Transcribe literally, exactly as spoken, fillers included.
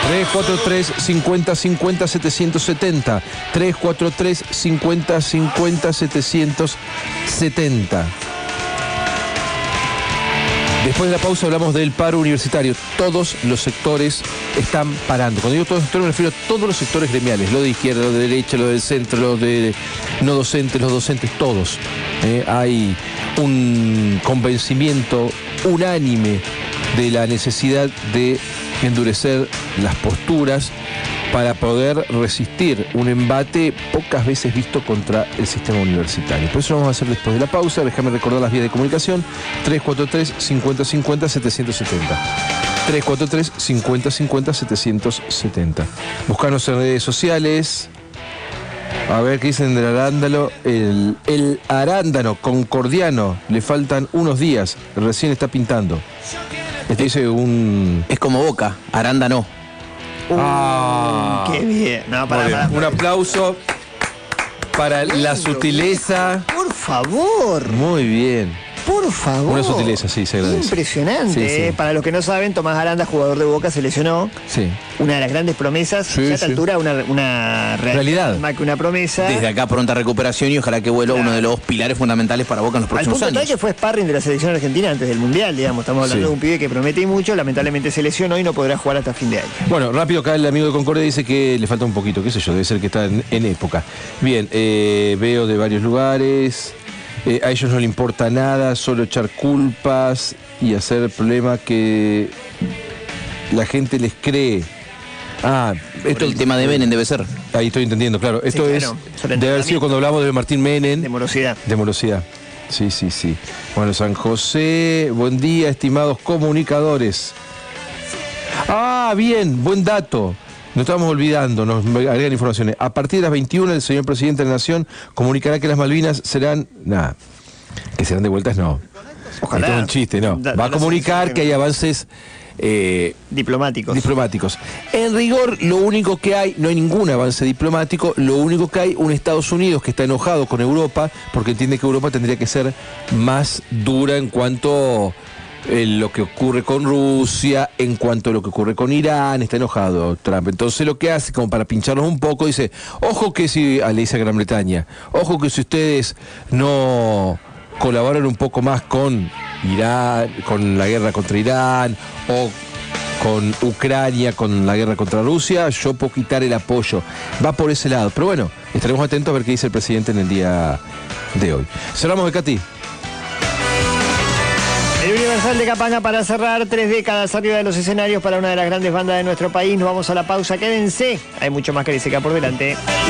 tres cuatro tres, cincuenta, cincuenta, setecientos setenta. tres cuatro tres, cincuenta, cincuenta, setecientos setenta. Después de la pausa hablamos del paro universitario. Todos los sectores están parando. Cuando digo todos los sectores me refiero a todos los sectores gremiales. Lo de izquierda, lo de derecha, lo del centro, lo de no docentes, los docentes, todos. Eh, hay un convencimiento unánime de la necesidad de endurecer las posturas para poder resistir un embate pocas veces visto contra el sistema universitario. Por eso lo vamos a hacer después de la pausa. Déjame recordar las vías de comunicación. tres cuatro tres, cincuenta, cincuenta, setecientos setenta. tres cuatro tres, cincuenta, cincuenta, setecientos setenta. Buscanos en redes sociales. A ver qué dicen del arándano. El, el arándano concordiano. Le faltan unos días. Recién está pintando. Este dice un... Es como Boca, arándano. Uh, Ah, qué bien. No, para, muy bien. para. Un aplauso para la sutileza. Por favor, Muy bien. por favor. Una sutileza, sí, se agradece. Impresionante. Sí, sí. eh. Para los que no saben, Tomás Aranda, jugador de Boca, se lesionó. Sí. Una de las grandes promesas. Sí, ya a esta sí. altura, una, una realidad, Realidad. más que una promesa. Desde acá pronta recuperación y ojalá que vuelva Claro. uno de los pilares fundamentales para Boca en los Al próximos punto tal años. que fue sparring de la selección argentina antes del Mundial, digamos. Estamos hablando Sí. de un pibe que promete y mucho, lamentablemente se lesionó y no podrá jugar hasta fin de año. Bueno, rápido acá el amigo de Concordia dice que le falta un poquito, qué sé yo, debe ser que está en, en época. Bien, eh, veo de varios lugares. Eh, a ellos no le importa nada, solo echar culpas y hacer el problema que la gente les cree. Ah, Por esto el tema de Menem debe ser. Ahí estoy entendiendo, claro. Esto claro, es, sobre debe haber sido cuando hablamos de Martín Menem. De morosidad. De morosidad. Sí, sí, sí. Bueno, San José, buen día, estimados comunicadores. Ah, bien, buen dato. Nos estamos olvidando, nos agregan informaciones. A partir de las veintiuna, el señor presidente de la Nación comunicará que las Malvinas serán... Nada, que serán devueltas, no. Ojalá. Esto es un chiste, no. Da- Va a da la comunicar sensación que hay avances... eh, Diplomáticos. diplomáticos. En rigor, lo único que hay, no hay ningún avance diplomático, lo único que hay, un Estados Unidos que está enojado con Europa porque entiende que Europa tendría que ser más dura en cuanto a lo que ocurre con Rusia, en cuanto a lo que ocurre con Irán, está enojado Trump. Entonces lo que hace, como para pincharnos un poco, dice, ojo que si, ah, le dice a Gran Bretaña, ojo que si ustedes no colaboran un poco más con Irán, con la guerra contra Irán, o con Ucrania, con la guerra contra Rusia, yo puedo quitar el apoyo. Va por ese lado. Pero bueno, estaremos atentos a ver qué dice el presidente en el día de hoy. Cerramos de Cati. El Universal de Capanga para cerrar tres décadas arriba de los escenarios para una de las grandes bandas de nuestro país. Nos vamos a la pausa, quédense. Hay mucho más que dice acá por delante.